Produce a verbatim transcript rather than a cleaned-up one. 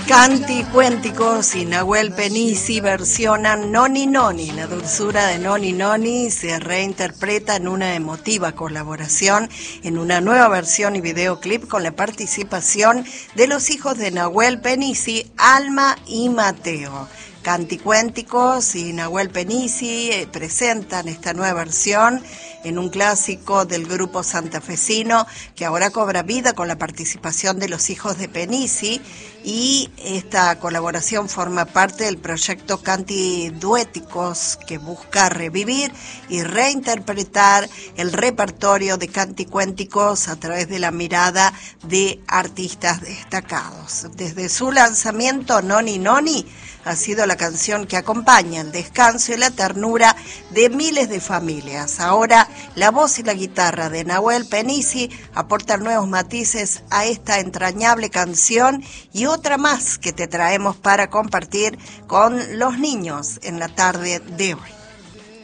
Canticuénticos y Nahuel Penisi versionan Noni Noni. La dulzura de Noni Noni se reinterpreta en una emotiva colaboración en una nueva versión y videoclip con la participación de los hijos de Nahuel Penisi, Alma y Mateo. Canticuénticos y Nahuel Penisi eh, presentan esta nueva versión en un clásico del grupo santafesino que ahora cobra vida con la participación de los hijos de Penisi, y esta colaboración forma parte del proyecto Cantiduéticos, que busca revivir y reinterpretar el repertorio de canticuénticos a través de la mirada de artistas destacados. Desde su lanzamiento, Noni Noni ha sido la canción que acompaña el descanso y la ternura de miles de familias. Ahora, la voz y la guitarra de Nahuel Penisi aportan nuevos matices a esta entrañable canción y otra más que te traemos para compartir con los niños en la tarde de hoy.